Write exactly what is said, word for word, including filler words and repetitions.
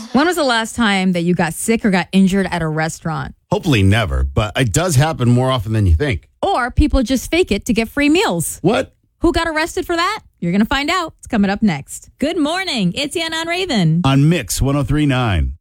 When was the last time that you got sick or got injured at a restaurant? Hopefully never, but it does happen more often than you think. Or people just fake it to get free meals. What? Who got arrested for that? You're going to find out. It's coming up next. Good morning. It's Yana on Raven. On Mix one oh three point nine.